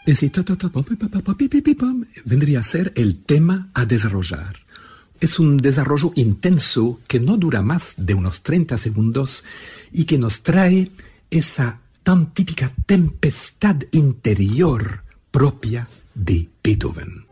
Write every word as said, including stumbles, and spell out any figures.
Ese ta, ta, ta, pam, pam, pam, pam, pi, pi, pi, pam, vendría a ser el tema a desarrollar. Es un desarrollo intenso que no dura más de unos treinta segundos y que nos trae esa tan típica tempestad interior propia de Beethoven.